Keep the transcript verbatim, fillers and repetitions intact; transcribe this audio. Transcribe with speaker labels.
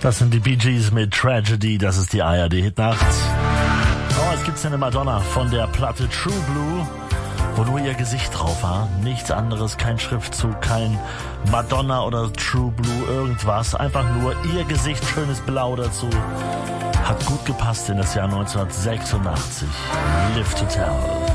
Speaker 1: Das sind die Bee Gees mit Tragedy, das ist die A R D-Hitnacht. Oh, es gibt eine Madonna von der Platte True Blue, wo nur ihr Gesicht drauf war. Nichts anderes, kein Schriftzug, kein Madonna oder True Blue, irgendwas. Einfach nur ihr Gesicht, schönes Blau dazu. Hat gut gepasst in das Jahr neunzehnhundertsechsundachtzig. Live to Tell.